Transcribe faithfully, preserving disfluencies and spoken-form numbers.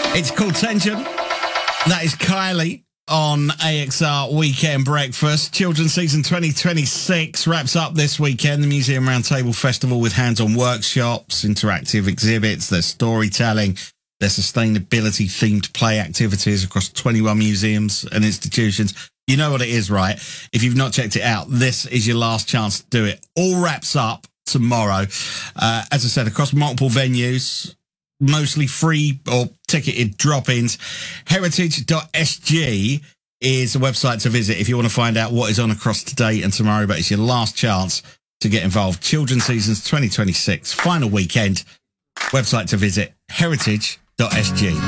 It's called Tension. That is Kylie on A X R Weekend Breakfast. Children's Season twenty twenty-six wraps up this weekend. The Museum Roundtable Festival with hands-on workshops, interactive exhibits, there's storytelling, there's sustainability-themed play activities across twenty-one museums and institutions. You know what it is, right? If you've not checked it out, this is your last chance to do it. All wraps up tomorrow. Uh, as I said, across multiple venues, mostly free or ticketed drop-ins. heritage dot s g is a website to visit if you want to find out what is on across today and tomorrow, but it's your last chance to get involved. Children's Seasons twenty twenty-six, final weekend. Website to visit, heritage dot s g.